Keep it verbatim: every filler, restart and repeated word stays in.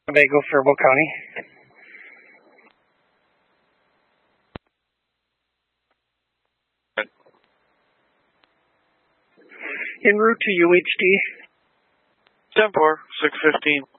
Sebago, Faribault County. En route to U H D. ten four, six fifteen.